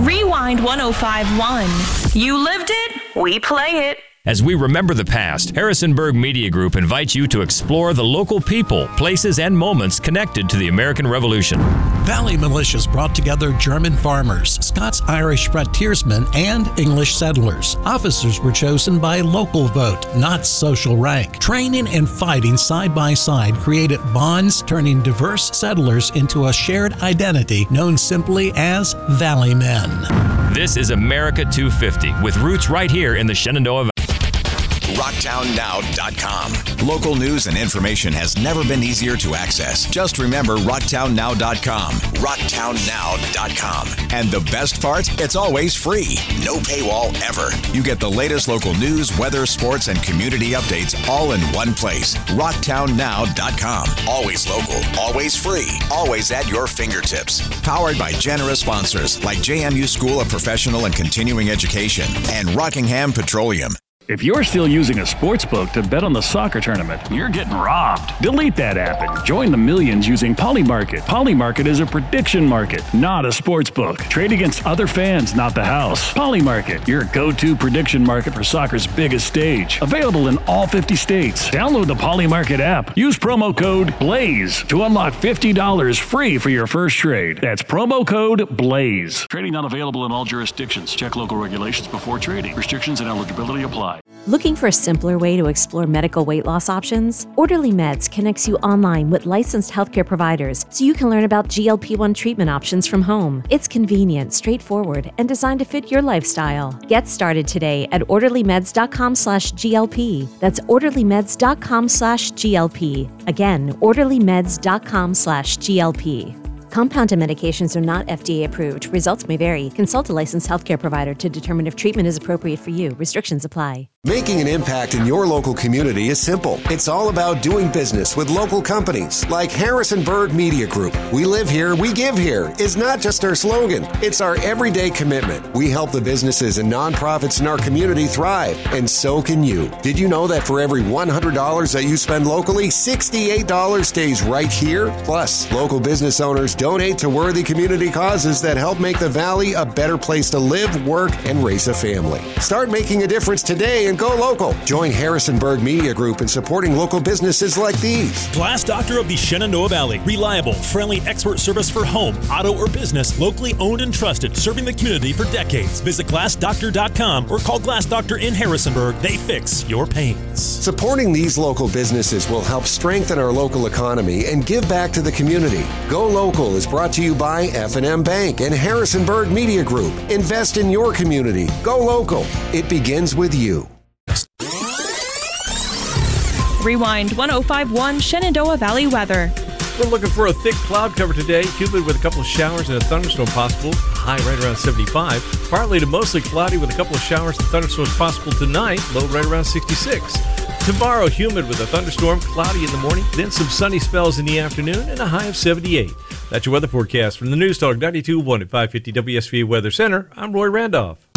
Rewind 105.1. You lived it, we play it. As we remember the past, Harrisonburg Media Group invites you to explore the local people, places, and moments connected to the American Revolution. Valley Militias brought together German farmers, Scots-Irish frontiersmen, and English settlers. Officers were chosen by local vote, not social rank. Training and fighting side by side created bonds, turning diverse settlers into a shared identity known simply as Valley Men. This is America 250, with roots right here in the Shenandoah Valley. RocktownNow.com. Local news and information has never been easier to access. Just remember RocktownNow.com. RocktownNow.com. And the best part? It's always free. No paywall ever. You get the latest local news, weather, sports, and community updates all in one place. RocktownNow.com. Always local, always free, always at your fingertips. Powered by generous sponsors like JMU School of Professional and Continuing Education and Rockingham Petroleum. If you're still using a sports book to bet on the soccer tournament, you're getting robbed. Delete that app and join the millions using Polymarket. Polymarket is a prediction market, not a sports book. Trade against other fans, not the house. Polymarket, your go-to prediction market for soccer's biggest stage. Available in all 50 states. Download the Polymarket app. Use promo code BLAZE to unlock $50 free for your first trade. That's promo code BLAZE. Trading not available in all jurisdictions. Check local regulations before trading. Restrictions and eligibility apply. Looking for a simpler way to explore medical weight loss options? Orderly Meds connects you online with licensed healthcare providers so you can learn about GLP-1 treatment options from home. It's convenient, straightforward, and designed to fit your lifestyle. Get started today at orderlymeds.com/GLP. That's orderlymeds.com/GLP. Again, orderlymeds.com/GLP. Compounded medications are not FDA approved. Results may vary. Consult a licensed healthcare provider to determine if treatment is appropriate for you. Restrictions apply. Making an impact in your local community is simple. It's all about doing business with local companies like Harrisonburg Media Group. We live here, we give here is not just our slogan. It's our everyday commitment. We help the businesses and nonprofits in our community thrive, and so can you. Did you know that for every $100 that you spend locally, $68 stays right here? Plus, local business owners donate to worthy community causes that help make the Valley a better place to live, work, and raise a family. Start making a difference today and go local. Join Harrisonburg Media Group in supporting local businesses like these. Glass Doctor of the Shenandoah Valley. Reliable, friendly, expert service for home, auto, or business. Locally owned and trusted, serving the community for decades. Visit glassdoctor.com or call Glass Doctor in Harrisonburg. They fix your pains. Supporting these local businesses will help strengthen our local economy and give back to the community. Go Local is brought to you by F&M Bank and Harrisonburg Media Group. Invest in your community. Go local. It begins with you. Rewind 105.1 Shenandoah Valley weather. We're looking for a thick cloud cover today. Humid with a couple of showers and a thunderstorm possible. High right around 75. Partly to mostly cloudy with a couple of showers and thunderstorms possible tonight. Low right around 66. Tomorrow, humid with a thunderstorm, cloudy in the morning, then some sunny spells in the afternoon, and a high of 78. That's your weather forecast from the News Talk 92.1 at 550 WSVA Weather Center. I'm Roy Randolph.